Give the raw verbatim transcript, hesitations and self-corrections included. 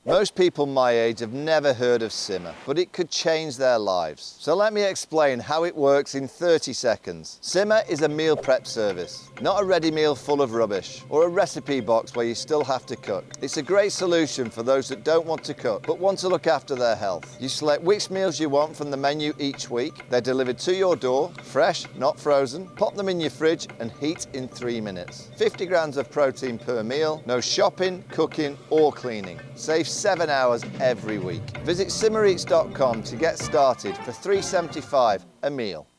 Most people my age have never heard of Simmer, but it could change their lives. So let me explain how it works in thirty seconds. Simmer is a meal prep service, not a ready meal full of rubbish or a recipe box where you still have to cook. It's a great solution for those that don't want to cook but want to look after their health. You select which meals you want from the menu each week. They're delivered to your door, fresh, not frozen. Pop them in your fridge and heat in three minutes. fifty grams of protein per meal, no shopping, cooking or cleaning. Save seven hours every week. Visit simmer eats dot com to get started for three pounds seventy-five a meal.